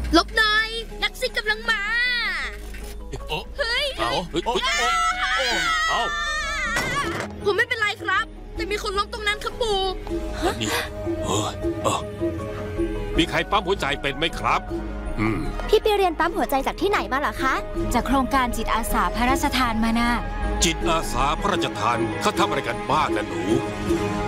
ลบหน่อยนักซิกกำลังมาเฮ้ยเอาผมไม่เป็นไรครับแต่มีคนล้มตรงนั้นครับปู่นี่มีใครปั๊มหัวใจเป็นไหมครับพี่ไปเรียนปั๊มหัวใจจากที่ไหนมาเหรอคะจากโครงการจิตอาสาพระราชทานมานะจิตอาสาพระราชทานเขาทำอะไรกันบ้างนะหนู